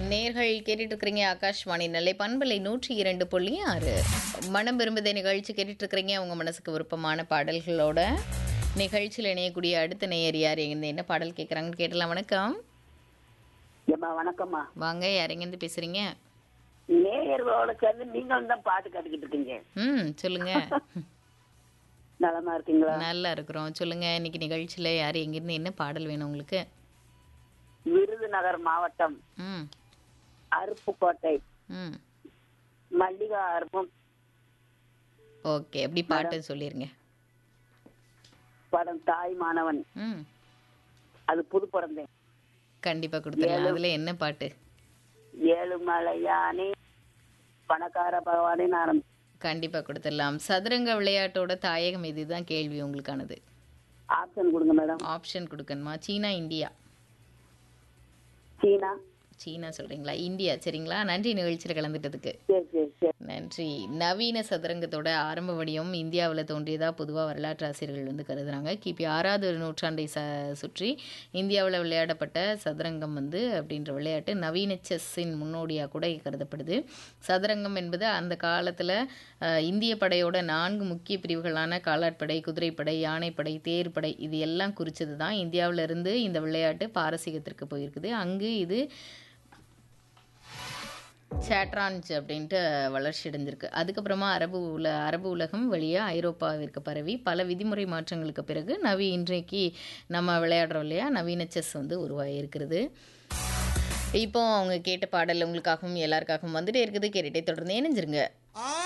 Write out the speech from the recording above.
நேர்கள் கேட்டுட்டு இருக்கிறீங்க ஆகாஷ்வாணி நெல்லை பண்பலை 102.6 மனம் விரும்புதே நிகழ்ச்சி கேட்டுட்டு இருக்கிறீங்க. உங்க மனசுக்கு விருப்பமான பாடல்களோட நிகழ்ச்சியில் இணையக்கூடிய அடுத்த நேயர் யார் எங்க என்ன பாடல் கேட்குறாங்கன்னு கேட்டலாம். வணக்கம். வணக்கம்மா. வாங்க, யார் எங்கேருந்து பேசுறீங்க? நேயர்களோட சேர்ந்து நீங்களும் தான் பாட்டு கட்டுக்கிட்டு இருக்கீங்க. சொல்லுங்க. நலமா இருக்கீங்களா? நல்லா இருக்கிறோம். சொல்லுங்க, இன்னைக்கு நிகழ்ச்சியில் யார் எங்கிருந்து என்ன பாடல் வேணும் உங்களுக்கு? விருதுநகர் மாவட்டம் அருப்புக்கோட்டை மல்லிகா அருப்பும். ஓகே, எப்படி பாட்டு சொல்லிருங்க. படம் தாய் மாணவன். அது புது படம் தான். கண்டிப்பா கொடுத்துடலாம். அதுல என்ன பாட்டு? ஏழுமலையானே பணக்கார பகவானே ஆரம்பி. கண்டிப்பா கொடுத்துடலாம். சதுரங்க விளையாட்டோட தாயகம் இதுதான் கேள்வி உங்களுக்கானது. ஆப்ஷன் கொடுங்க மேடம். ஆப்ஷன் கொடுக்கணுமா? சீனா, இந்தியா? சீனா. சீனா சொல்றீங்களா? இந்தியா. சரிங்களா, நன்றி நிகழ்ச்சியில் கலந்துட்டதுக்கு. நன்றி. நவீன சதுரங்கத்தோட ஆரம்ப வடிவம் இந்தியாவில் தோன்றியதாக பொதுவாக வரலாற்று ஆசிரியர்கள் வந்து கருதுறாங்க. கிபி 6வது நூற்றாண்டை சுற்றி இந்தியாவில் விளையாடப்பட்ட சதுரங்கம் வந்து அப்படின்ற விளையாட்டு நவீன செஸ்ஸின் முன்னோடியாக கூட கருதப்படுது. சதுரங்கம் என்பது அந்த காலத்தில் இந்திய படையோட 4 முக்கிய பிரிவுகளான காலாட்படை, குதிரைப்படை, யானைப்படை, தேர்ப்படை இது எல்லாம் குறித்தது தான். இந்தியாவிலிருந்து இந்த விளையாட்டு பாரசீகத்திற்கு போயிருக்குது. அங்கு இது சேட்ரான்ஜ் அப்படின்ட்டு வளர்ச்சி அடைஞ்சிருக்கு. அதுக்கப்புறமா அரபு உலகம் வழியாக ஐரோப்பாவிற்கு பரவி பல விதிமுறை மாற்றங்களுக்கு பிறகு இன்றைக்கு நம்ம விளையாடுறோம் இல்லையா, நவீன செஸ் வந்து உருவாகியிருக்கிறது. இப்போ அவங்க கேட்ட பாடல் உங்களுக்காகவும் எல்லாருக்காகவும் வந்துட்டே இருக்குது. கேட்டுட்டே தொடர்ந்து இணைஞ்சிருங்க.